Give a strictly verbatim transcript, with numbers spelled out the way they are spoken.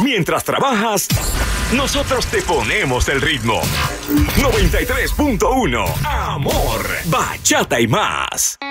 Mientras trabajas, nosotros te ponemos el ritmo. noventa y tres punto uno. Amor, bachata y más.